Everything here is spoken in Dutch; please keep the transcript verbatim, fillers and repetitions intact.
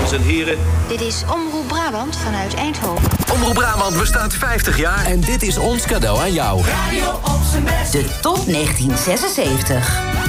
dames en heren. Dit is Omroep Brabant vanuit Eindhoven. Omroep Brabant bestaat vijftig jaar. En dit is ons cadeau aan jou. Radio op zijn best. De top negentien zesenzeventig.